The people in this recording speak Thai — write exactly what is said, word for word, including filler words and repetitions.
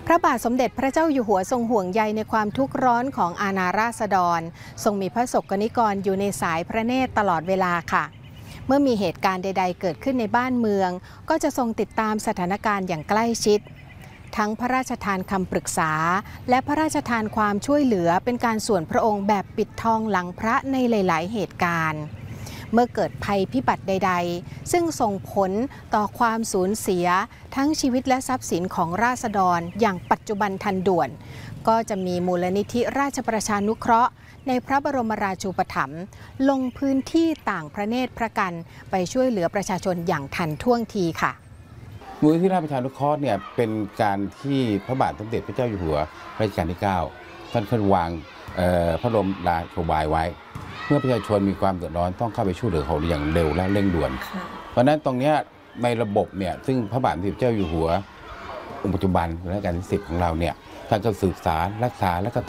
พระบาทสมเด็จพระเจ้าอยู่หัวทรงห่วงใยในความทุกข์ร้อนของอาณาราษฎรทรงมีพระศกนิกรอยู่ในสายพระเนตรตลอดเวลาค่ะเมื่อมีเหตุการณ์ใดๆเกิดขึ้นในบ้านเมืองก็จะทรงติดตามสถานการณ์อย่างใกล้ชิดทั้งพระราชทานคำปรึกษาและพระราชทานความช่วยเหลือเป็นการส่วนพระองค์แบบปิดทองหลังพระในหลายๆเหตุการณ์เมื่อเกิดภัยพิบัติใดๆซึ่งส่งผลต่อความสูญเสียทั้งชีวิตและทรัพย์สินของราษฎรอย่างปัจจุบันทันด่วนก็จะมีมูลนิธิราชประชานุเคราะห์ในพระบรมราชูปถัมภ์ลงพื้นที่ต่างพระเนตรพระกันไปช่วยเหลือประชาชนอย่างทันท่วงทีค่ะมูลนิธิราชประชานุเคราะห์เนี่ยเป็นการที่พระบาทสมเด็จพระเจ้าอยู่หัวรัชกาลที่เก้าท่านเคยวางพระบรมราโชบายไว้เมื่อประชาชนมีความเดือดร้อนต้องเข้าไปช่วยเหลือเขาอย่างเร็วและเร่งด่วนเพราะฉะนั้นตรงนี้ในระบบเนี่ยซึ่งพระบาทสมเด็จพระเจ้าอยู่หัวองค์ปัจจุบันรัชกาลที่สิบของเราเนี่ยท่านก็ศึกษารักษาและก็